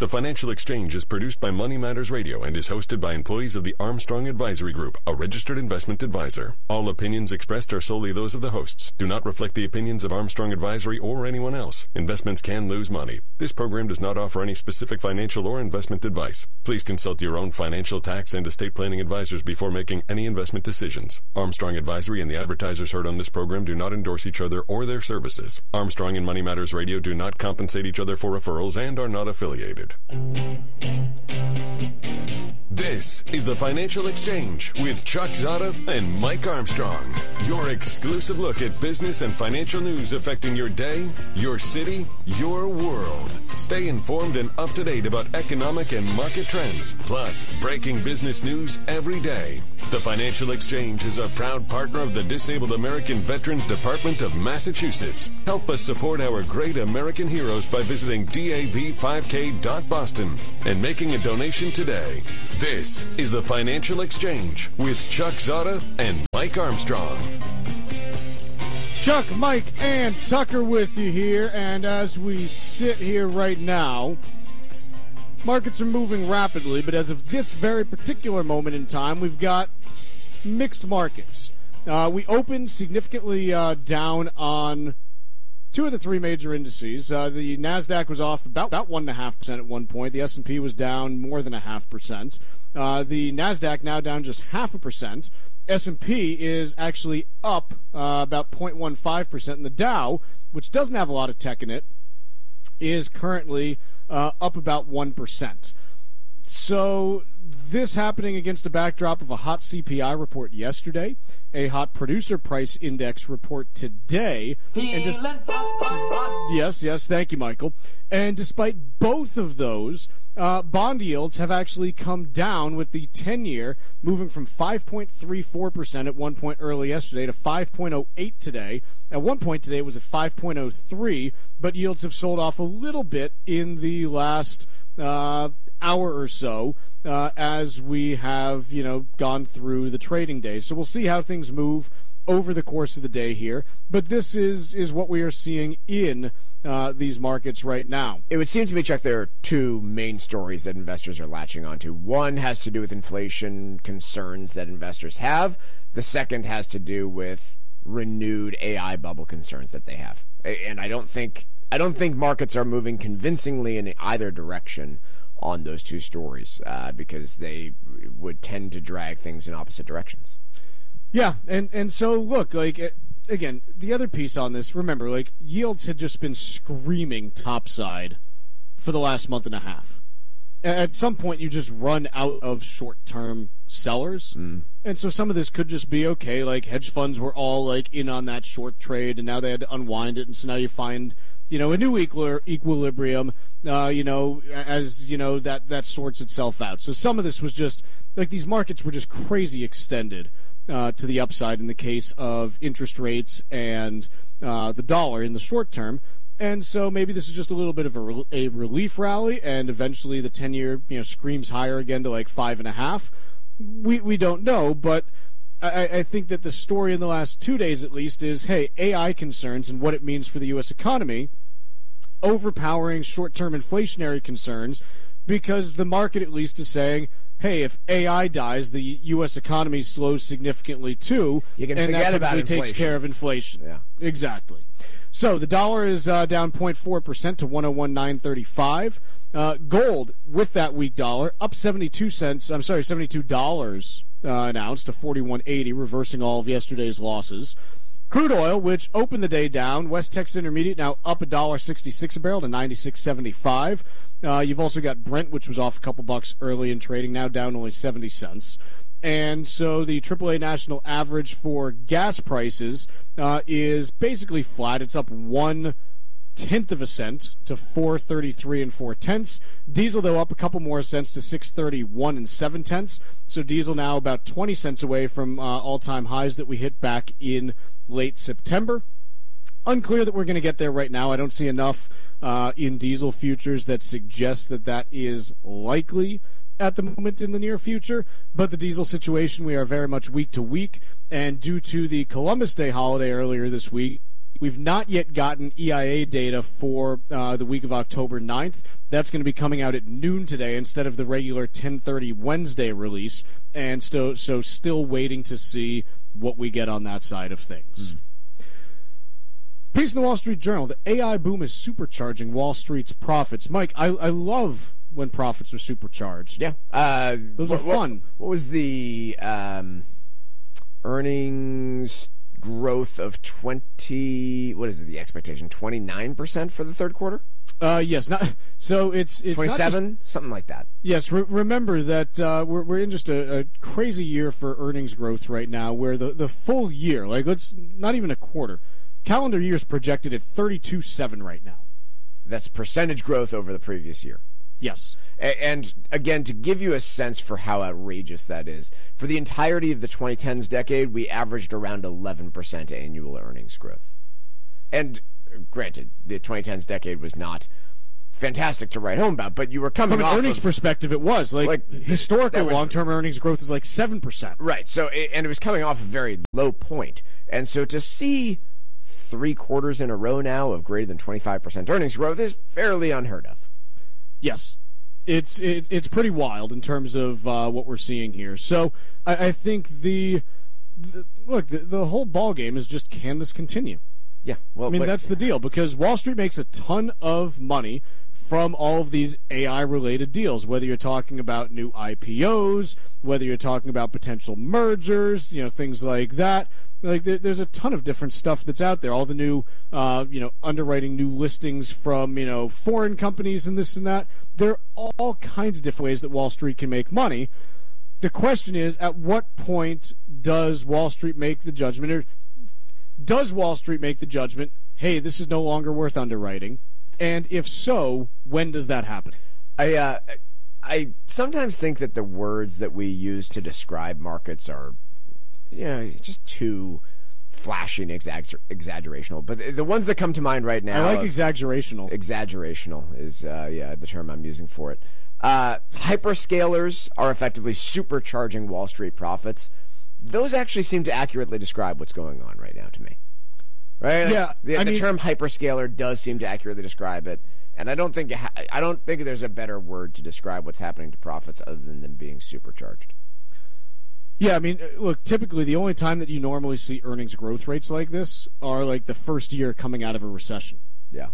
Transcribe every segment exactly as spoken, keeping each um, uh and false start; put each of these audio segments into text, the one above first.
The Financial Exchange is produced by Money Matters Radio and is hosted by employees of the Armstrong Advisory Group, a registered investment advisor. All opinions expressed are solely those of the hosts. Do not reflect the opinions of Armstrong Advisory or anyone else. Investments can lose money. This program does not offer any specific financial or investment advice. Please consult your own financial, tax, and estate planning advisors before making any investment decisions. Armstrong Advisory and the advertisers heard on this program do not endorse each other or their services. Armstrong and Money Matters Radio do not compensate each other for referrals and are not affiliated. This is the Financial Exchange with Chuck Zada and Mike Armstrong. Your exclusive look at business and financial news affecting your day, your city, your world. Stay informed and up to date about economic and market trends, plus breaking business news every day. The Financial Exchange is a proud partner of the Disabled American Veterans Department of Massachusetts. Help us support our great American heroes by visiting D A V five K dot Boston and making a donation today. This is the Financial Exchange with Chuck Zada and Mike Armstrong. Chuck, Mike, and Tucker with you here, and as we sit here right now, markets are moving rapidly, but as of this very particular moment in time, we've got mixed markets. Uh, we opened significantly uh, down on two of the three major indices. Uh, the NASDAQ was off about, about one point five percent at one point. The S and P was down more than a half percent. Uh, the NASDAQ now down just half a percent. S and P is actually up uh, about zero point one five percent. And the Dow, which doesn't have a lot of tech in it, is currently uh, up about one percent. So this happening against a backdrop of a hot C P I report yesterday, a hot producer price index report today. And just, yes, yes, thank you, Michael. And despite both of those, uh, bond yields have actually come down, with the ten-year moving from five point three four percent at one point early yesterday to five point oh eight today. At one point today it was at five point oh three, but yields have sold off a little bit in the last uh, hour or so. Uh, as we have, you know, gone through the trading days. So we'll see how things move over the course of the day here. But this is, is what we are seeing in uh, these markets right now. It would seem to me, Chuck, there are two main stories that investors are latching onto. One has to do with inflation concerns that investors have. The second has to do with renewed A I bubble concerns that they have. And I don't think I don't think markets are moving convincingly in either direction on those two stories, uh, because they would tend to drag things in opposite directions. Yeah, and, and so, look, like, again, the other piece on this, remember, like, yields had just been screaming topside for the last month and a half. At some point, you just run out of short-term sellers, mm. and so some of this could just be, okay, like, hedge funds were all, like, in on that short trade, and now they had to unwind it, and so now you find, you know, a new equilibrium, uh, you know, as, you know, that, that sorts itself out. So some of this was just, like, these markets were just crazy extended uh, to the upside in the case of interest rates and uh, the dollar in the short term. And so maybe this is just a little bit of a, a relief rally, and eventually the ten-year, you know, screams higher again to like five and a half. We we don't know, but I, I think that the story in the last two days at least is, hey, A I concerns and what it means for the U S economy overpowering short-term inflationary concerns, because the market at least is saying, hey, if A I dies, the U S economy slows significantly too, you can and forget that about typically inflation. takes care of inflation. Yeah. Exactly. So the dollar is uh, down zero point four percent to one oh one nine thirty-five. Uh, gold, with that weak dollar, up seventy-two cents. I'm sorry, seventy-two dollars uh, an ounce to forty-one eighty, reversing all of yesterday's losses. Crude oil, which opened the day down, West Texas Intermediate now up one dollar sixty-six a barrel to ninety-six seventy-five. Uh, you've also got Brent, which was off a couple bucks early in trading, now down only seventy cents. And so the triple A national average for gas prices uh, is basically flat. It's up one tenth of a cent to four thirty-three and four tenths. Diesel, though, up a couple more cents to six thirty-one and seven tenths. So diesel now about twenty cents away from uh, all-time highs that we hit back in late September. Unclear that we're going to get there right now. I don't see enough uh, in diesel futures that suggest that that is likely at the moment in the near future, but the diesel situation, we are very much week to week, and due to the Columbus Day holiday earlier this week, We've not yet gotten E I A data for uh, the week of October ninth. That's going to be coming out at noon today instead of the regular ten thirty Wednesday release, and so, so still waiting to see what we get on that side of things. Mm. Piece in the Wall Street Journal, the A I boom is supercharging Wall Street's profits. Mike, I, I love when profits are supercharged. Yeah. Uh, Those what, are fun. What, what was the um, earnings growth of twenty, what is it, the expectation, twenty-nine percent for the third quarter? Uh, yes. Not, so it's, it's twenty-seven, just, something like that. Yes. Re- remember that uh, we're, we're in just a, a crazy year for earnings growth right now where the, the full year, like let's not even a quarter, calendar year is projected at thirty-two point seven right now. That's percentage growth over the previous year. Yes. And again, to give you a sense for how outrageous that is, for the entirety of the twenty tens decade, we averaged around eleven percent annual earnings growth. And granted, the twenty tens decade was not fantastic to write home about, but you were coming From an off earnings of, perspective, it was. Like, like historical was, long-term earnings growth is like seven percent. Right. So, and it was coming off a very low point. And so to see three quarters in a row now of greater than twenty-five percent earnings growth is fairly unheard of. Yes. It's it, it's pretty wild in terms of uh, what we're seeing here. So I, I think the, the look the, the whole ball game is just, can this continue? Yeah, well, I mean but, that's the deal, because Wall Street makes a ton of money from all of these A I related deals. Whether you're talking about new I P Os, whether you're talking about potential mergers, you know, things like that. Like there, there's a ton of different stuff that's out there. All the new, uh, you know, underwriting new listings from, you know, foreign companies and this and that. There are all kinds of different ways that Wall Street can make money. The question is, at what point does Wall Street make the judgment, or does Wall Street make the judgment, hey, this is no longer worth underwriting? And if so, when does that happen? I uh, I sometimes think that the words that we use to describe markets are, you know, just too flashy and exagger- exaggerational. But the, the ones that come to mind right now, I like exaggerational. Exaggerational is uh, yeah the term I'm using for it. Uh, hyperscalers are effectively supercharging Wall Street profits. Those actually seem to accurately describe what's going on right now to me. Right? Yeah, the, I the mean, term hyperscaler does seem to accurately describe it, and I don't think it ha- I don't think there's a better word to describe what's happening to profits other than them being supercharged. Yeah, I mean, look, typically the only time that you normally see earnings growth rates like this are like the first year coming out of a recession. Yeah.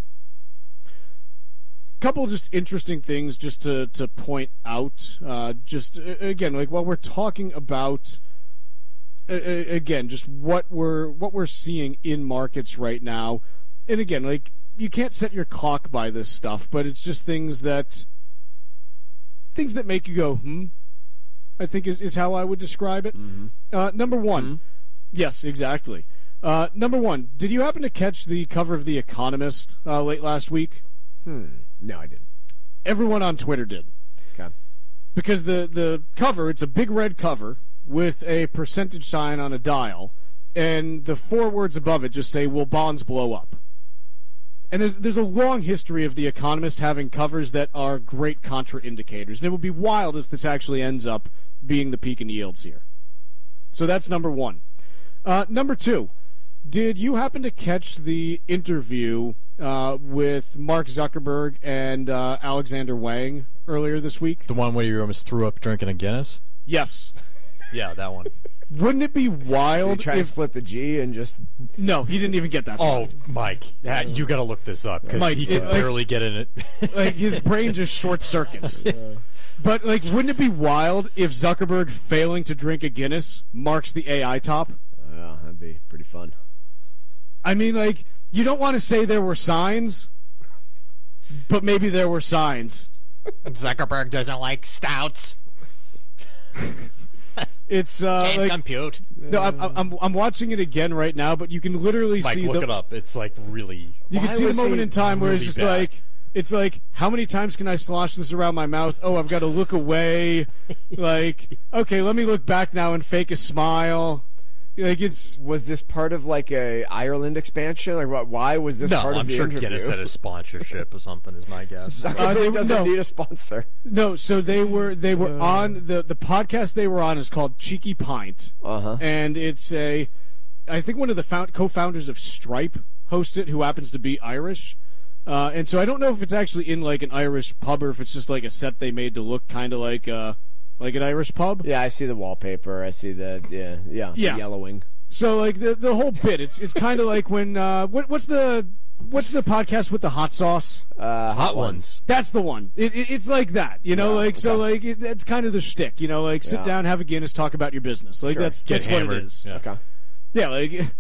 Couple of just interesting things just to, to point out. Uh, just, again, like while we're talking about, uh, again, just what we're, what we're seeing in markets right now. And again, like, you can't set your clock by this stuff, but it's just things that, things that make you go, hmm? I think is, is how I would describe it. Mm-hmm. Uh, number one. Mm-hmm. Yes, exactly. Uh, number one, did you happen to catch the cover of The Economist uh, late last week? Hmm. No, I didn't. Everyone on Twitter did. Okay. Because the, the cover, it's a big red cover with a percentage sign on a dial, and the four words above it just say, will bonds blow up? And there's there's a long history of The Economist having covers that are great contraindicators. And it would be wild if this actually ends up being the peak in yields here. So that's number one. Uh, number two, did you happen to catch the interview uh, with Mark Zuckerberg and uh, Alexander Wang earlier this week? The one where you almost threw up drinking a Guinness? Yes. Yeah, that one. Wouldn't it be wild Did he try if... to split the G and just... No, he didn't even get that far. Oh, Mike, yeah, you got to look this up, because he could it, barely like, get in it. Like, his brain just short circuits. But, like, wouldn't it be wild if Zuckerberg failing to drink a Guinness marks the A I top? Yeah, that'd be pretty fun. I mean, like, you don't want to say there were signs, but maybe there were signs. Zuckerberg doesn't like stouts. It's uh, Can't like, compute. No, I'm, I'm I'm watching it again right now, but you can literally Mike, see look the, it up. It's like really. You can see the moment in time where really it's just bad. like, it's like, how many times can I slosh this around my mouth? Oh, I've got to look away. Like, okay, let me look back now and fake a smile. Like, it's was this part of like a Ireland expansion? Like, what? Why was this no, part I'm of the sure interview? Guinness had a sponsorship or something. Is my guess. Zuckerberg Uh, they- doesn't no. need a sponsor. no. So they were they were on the the podcast they were on is called Cheeky Pint, Uh huh. and it's a I think one of the found, co-founders of Stripe hosts it, who happens to be Irish. Uh, and so I don't know if it's actually in like an Irish pub or if it's just like a set they made to look kind of like uh, like an Irish pub. Yeah, I see the wallpaper. I see the yeah yeah, yeah. The yellowing. So like the the whole bit, it's it's kind of like when uh, what what's the what's the podcast with the hot sauce? Uh, Hot Ones. That's the one. It, it, it's like that, you know, Yeah, like so, okay. like it, that's kind of the shtick, you know, like sit Yeah. down, have a Guinness, talk about your business, like Sure. that's Get that's what hammered. it is. Yeah. Okay. Yeah, like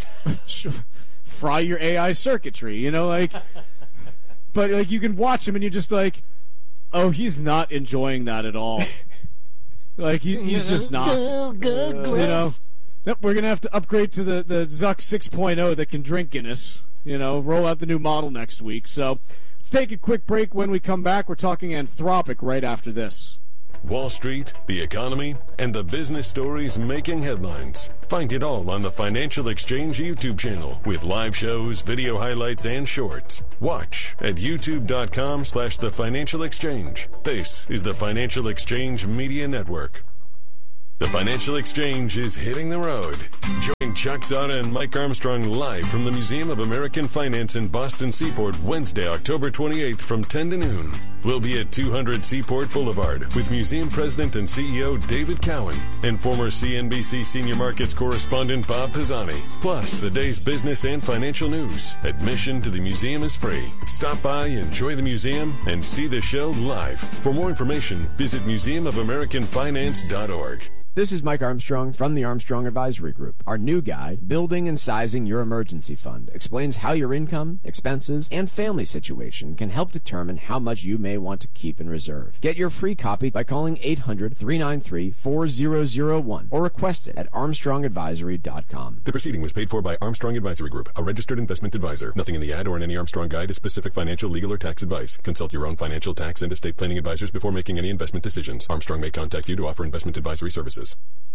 fry your A I circuitry, you know, like. But like you can watch him and you're just like, oh, he's not enjoying that at all. Like he's he's just not. Uh, you know, nope, we're gonna have to upgrade to the the Zuck six point oh that can drink Guinness. You know, roll out the new model next week. So let's take a quick break. When we come back, we're talking Anthropic right after this. Wall Street, the economy, and the business stories making headlines. Find it all on the Financial Exchange YouTube channel with live shows, video highlights, and shorts. Watch at youtube.com slash the Financial Exchange. This is the Financial Exchange Media Network. The Financial Exchange is hitting the road. Join Chuck Zada and Mike Armstrong live from the Museum of American Finance in Boston Seaport Wednesday, October twenty-eighth from ten to noon. We'll be at two hundred Seaport Boulevard with Museum President and C E O David Cowan and former C N B C Senior Markets correspondent Bob Pisani. Plus, the day's business and financial news. Admission to the museum is free. Stop by, enjoy the museum, and see the show live. For more information, visit museum of american finance dot org. This is Mike Armstrong from the Armstrong Advisory Group. Our new guide, Building and Sizing Your Emergency Fund, explains how your income, expenses, and family situation can help determine how much you may want to keep in reserve. Get your free copy by calling eight hundred, three nine three, four zero zero one or request it at armstrong advisory dot com. The proceeding was paid for by Armstrong Advisory Group, a registered investment advisor. Nothing in the ad or in any Armstrong guide is specific financial, legal, or tax advice. Consult your own financial, tax, and estate planning advisors before making any investment decisions. Armstrong may contact you to offer investment advisory services.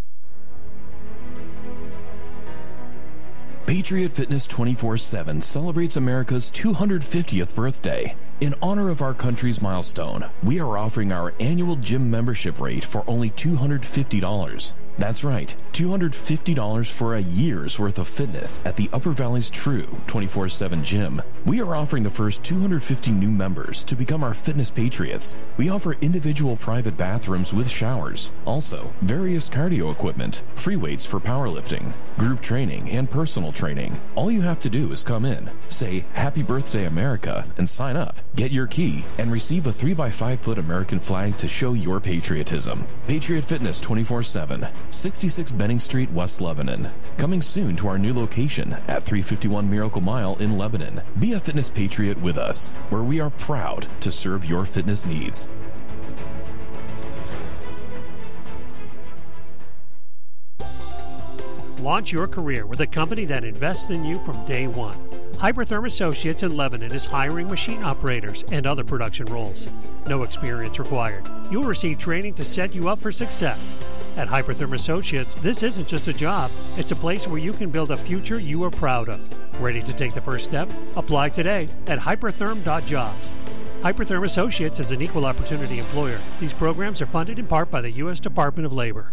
Patriot Fitness twenty-four seven celebrates America's two hundred fiftieth birthday. In honor of our country's milestone, we are offering our annual gym membership rate for only two hundred fifty dollars. That's right, two hundred fifty dollars for a year's worth of fitness at the Upper Valley's true twenty-four seven gym. We are offering the first two hundred fifty new members to become our fitness patriots. We offer individual private bathrooms with showers, also various cardio equipment, free weights for powerlifting, group training, and personal training. All you have to do is come in, say Happy Birthday America, and sign up. Get your key and receive a three by five foot American flag to show your patriotism. Patriot Fitness twenty-four seven. sixty-six Benning Street, West Lebanon. Coming soon to our new location at three fifty-one Miracle Mile in Lebanon. Be a fitness patriot with us, where we are proud to serve your fitness needs. Launch your career with a company that invests in you from day one. Hypertherm Associates in Lebanon is hiring machine operators and other production roles. No experience required. You'll receive training to set you up for success. At Hypertherm Associates, this isn't just a job, it's a place where you can build a future you are proud of. Ready to take the first step? Apply today at hypertherm dot jobs. Hypertherm Associates is an equal opportunity employer. These programs are funded in part by the U S Department of Labor.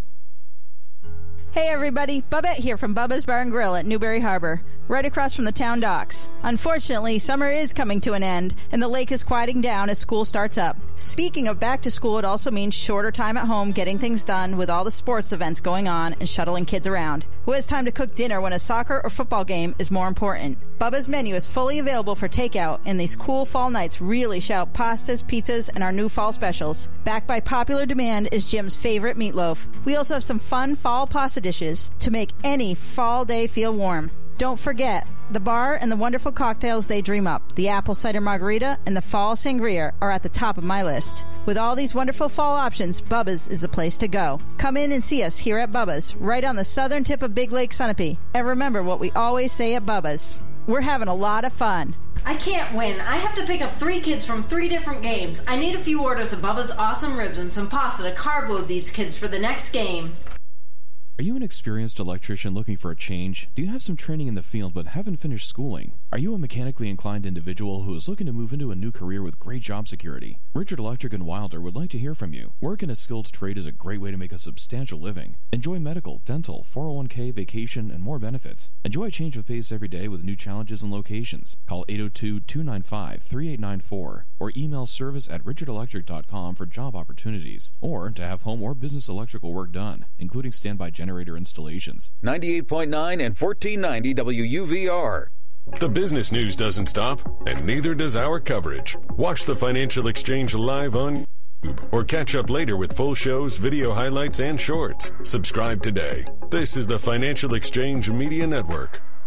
Hey everybody, Bubette here from Bubba's Bar and Grill at Newberry Harbor, right across from the town docks. Unfortunately, summer is coming to an end, and the lake is quieting down as school starts up. Speaking of back to school, it also means shorter time at home getting things done with all the sports events going on and shuttling kids around. Who has time to cook dinner when a soccer or football game is more important? Bubba's menu is fully available for takeout, and these cool fall nights really shout pastas, pizzas, and our new fall specials. Backed by popular demand is Jim's favorite meatloaf. We also have some fun fall pasta dishes to make any fall day feel warm. Don't forget, the bar and the wonderful cocktails they dream up, the apple cider margarita and the fall sangria, are at the top of my list. With all these wonderful fall options, Bubba's is the place to go. Come in and see us here at Bubba's, right on the southern tip of Big Lake Sunapee. And remember what we always say at Bubba's: we're having a lot of fun. I can't win. I have to pick up three kids from three different games. I need a few orders of Bubba's awesome ribs and some pasta to carb load these kids for the next game. Are you an experienced electrician looking for a change? Do you have some training in the field but haven't finished schooling? Are you a mechanically inclined individual who is looking to move into a new career with great job security? Richard Electric and Wilder would like to hear from you. Work in a skilled trade is a great way to make a substantial living. Enjoy medical, dental, four oh one k, vacation, and more benefits. Enjoy a change of pace every day with new challenges and locations. Call eight oh two, two nine five, three eight nine four or email service at richard electric dot com for job opportunities or to have home or business electrical work done, including standby generator installations. ninety-eight point nine and fourteen ninety W U V R. The business news doesn't stop, and neither does our coverage. Watch the Financial Exchange live on YouTube or catch up later with full shows, video highlights, and shorts. Subscribe today. This is the Financial Exchange Media Network.